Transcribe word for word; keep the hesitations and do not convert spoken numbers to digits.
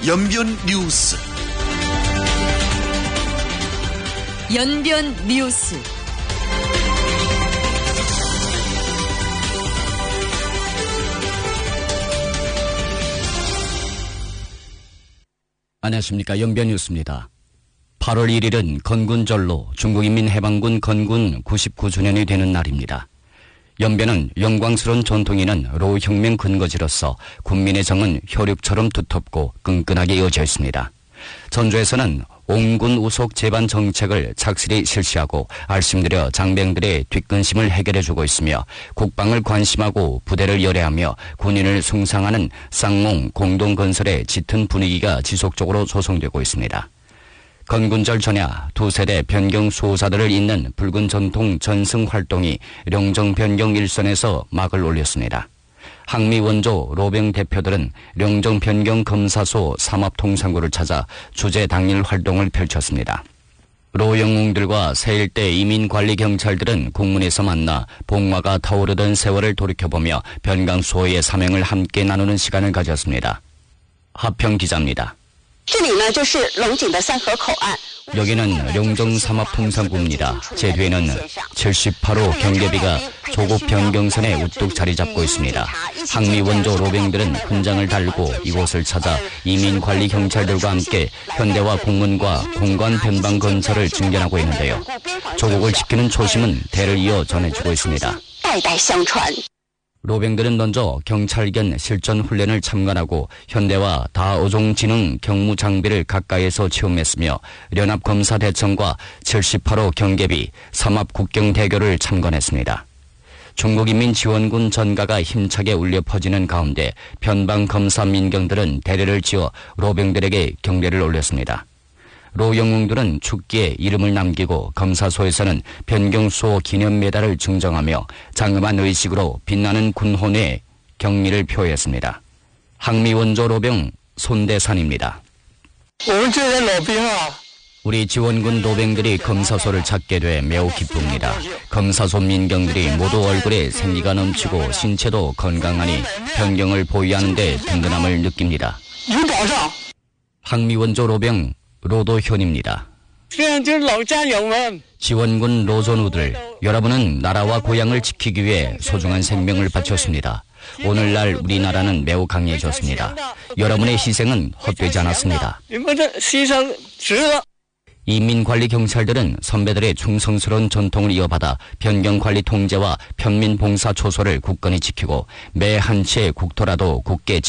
연변 뉴스. 연변 뉴스. 안녕하십니까. 연변 뉴스입니다. 팔월 일일은 건군절로 중국인민해방군 건군 구십구 주년이 되는 날입니다. 연변은 영광스러운 전통이 있는 로혁명 근거지로서 군민의 정은 혈육처럼 두텁고 끈끈하게 이어져 있습니다. 전주에서는 옹군 우속 재반 정책을 착실히 실시하고 알심들여 장병들의 뒷근심을 해결해주고 있으며 국방을 관심하고 부대를 열애하며 군인을 숭상하는 쌍몽 공동건설의 짙은 분위기가 지속적으로 조성되고 있습니다. 건군절 전야 두 세대 변경 수호사들을 잇는 붉은 전통 전승 활동이 령정 변경 일선에서 막을 올렸습니다. 항미 원조 로병 대표들은 령정 변경 검사소 삼합통상구를 찾아 주제 당일 활동을 펼쳤습니다. 로 영웅들과 세일대 이민관리경찰들은 국문에서 만나 봉화가 타오르던 세월을 돌이켜보며 변강 수호의 사명을 함께 나누는 시간을 가졌습니다. 하평 기자입니다. 여기는 령정 삼합통상구입니다. 제 뒤에는 칠십팔 호 경계비가 조국 변경선에 우뚝 자리 잡고 있습니다. 항미 원조 로병들은 훈장을 달고 이곳을 찾아 이민관리 경찰들과 함께 현대화 공문과 공관 변방 건설을 증견하고 있는데요. 조국을 지키는 초심은 대를 이어 전해지고 있습니다. 로병들은 먼저 경찰견 실전 훈련을 참관하고 현대화 다어종지능 경무 장비를 가까이에서 체험했으며 연합검사 대청과 칠십팔 호 경계비 삼합 국경대교를 참관했습니다. 중국인민지원군 전가가 힘차게 울려 퍼지는 가운데 변방검사 민경들은 대례를 지어 로병들에게 경례를 올렸습니다. 로 영웅들은 축기에 이름을 남기고 검사소에서는 변경수호 기념 메달을 증정하며 장엄한 의식으로 빛나는 군혼에 경의를 표했습니다. 항미 원조 로병 손대산입니다. 우리 지원군 로병들이 검사소를 찾게 돼 매우 기쁩니다. 검사소 민경들이 모두 얼굴에 생기가 넘치고 신체도 건강하니 변경을 보유하는 데 든든함을 느낍니다. 항미 원조 로병 로도현입니다. 지원군 로존우들, 여러분은 나라와 고향을 지키기 위해 소중한 생명을 바쳤습니다. 오늘날 우리나라는 매우 강해졌습니다. 여러분의 희생은 헛되지 않았습니다. 이민관리 경찰들은 선배들의 충성스러운 전통을 이어받아 변경관리 통제와 편민봉사 초소를 굳건히 지키고 매 한 채의 국토라도 굳게